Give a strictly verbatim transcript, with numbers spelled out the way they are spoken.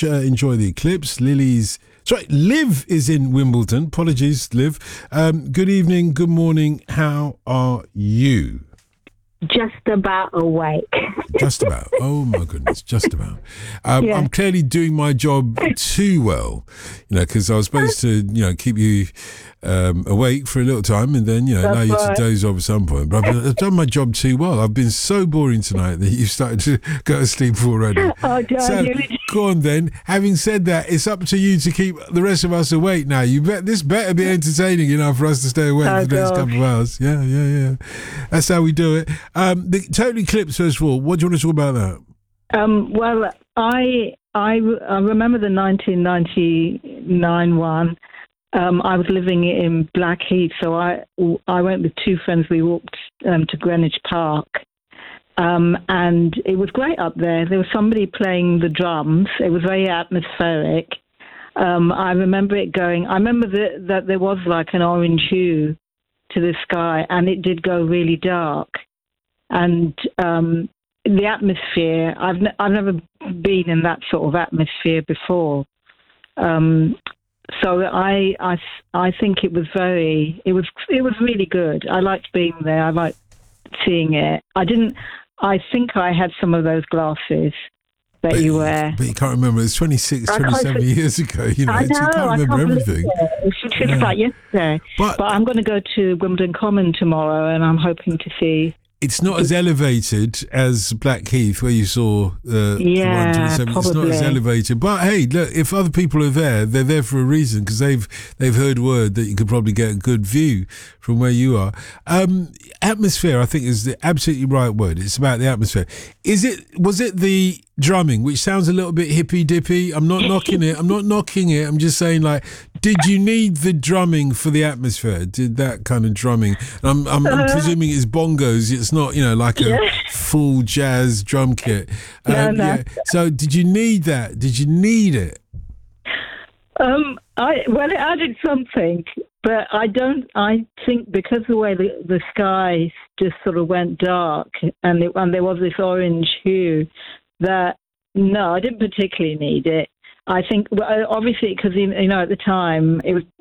much. Uh, enjoy the eclipse. Lily's sorry, Liv is in Wimbledon. Apologies, Liv. Um, good evening. Good morning. How are you? Just about awake. Just about. Oh my goodness, just about. Um, Yeah. I'm clearly doing my job too well, you know, because I was supposed to, you know, keep you um, awake for a little time and then, you know, That's allow you right. to doze off at some point. But I've, I've done my job too well. I've been so boring tonight that you've started to go to sleep already. Oh, God, So you- go on then. Having said that, it's up to you to keep the rest of us awake now. You bet this better be entertaining enough for us to stay awake Oh, for the next gosh. couple of hours. Yeah, yeah, yeah. That's how we do it. Um, the total eclipse, first of all. What do you want to talk about that? Um, well, I, I I remember the nineteen ninety-nine one. Um, I was living in Blackheath, so I I went with two friends. We walked um, to Greenwich Park, um, and it was great up there. There was somebody playing the drums. It was very atmospheric. Um, I remember it going. I remember that that there was like an orange hue to the sky, and it did go really dark. And um, the atmosphere, I've n- I've never been in that sort of atmosphere before. Um, so I, I, I think it was very, it was it was really good. I liked being there. I liked seeing it. I didn't. I think I had some of those glasses that But, you wear. but you can't remember. It's twenty-six, I can't twenty-seven see- years ago. You know, I know. you can't I remember can't believe everything. it. It feels Yeah. like yesterday. But- But I'm going to go to Wimbledon Common tomorrow, and I'm hoping to see. It's not as elevated as Blackheath, where you saw uh, Yeah, the one twenty-seven. It's not as probably. elevated. But hey, look, if other people are there, they're there for a reason because they've they've heard word that you could probably get a good view from where you are. Um, atmosphere, I think, is the absolutely right word. It's about the atmosphere. Is it? Was it the drumming, which sounds a little bit hippy dippy? I'm not knocking it. I'm not knocking it. I'm just saying, like, did you need the drumming for the atmosphere? Did that kind of drumming? I'm I'm, I'm presuming it's bongos. It's not, you know, like a full jazz drum kit. No, Um, no. Yeah. So did you need that? Did you need it? Um, I well, it added something, but I don't. I think because the way the, the sky just sort of went dark, and it, and there was this orange hue, that no, I didn't particularly need it. I think well, obviously because you know at the time it was